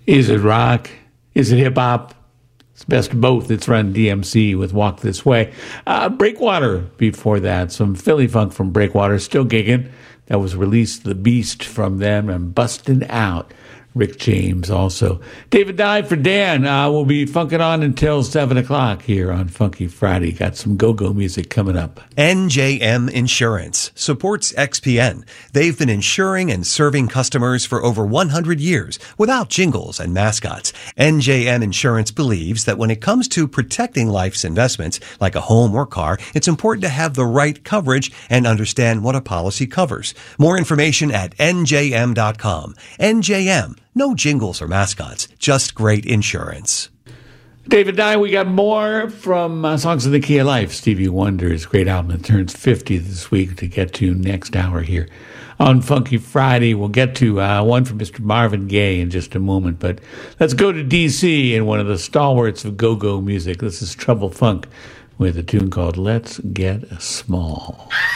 Is it rock? Is it hip-hop? It's best of both. It's Run DMC with Walk This Way. Breakwater before that. Some Philly funk from Breakwater. Still gigging. That was released The Beast from them and Bustin' Out. Rick James also. David Dye for Dan. We'll be funking on until 7 o'clock here on Funky Friday. Got some go-go music coming up. NJM Insurance supports XPN. They've been insuring and serving customers for over 100 years without jingles and mascots. NJM Insurance believes that when it comes to protecting life's investments, like a home or car, it's important to have the right coverage and understand what a policy covers. More information at njm.com. NJM. No jingles or mascots, just great insurance. David Dye, we got more from Songs of the Key of Life. Stevie Wonder's great album that turns 50 this week to get to next hour here on Funky Friday. We'll get to one from Mr. Marvin Gaye in just a moment, but let's go to D.C. and one of the stalwarts of go-go music. This is Trouble Funk with a tune called Let's Get Small.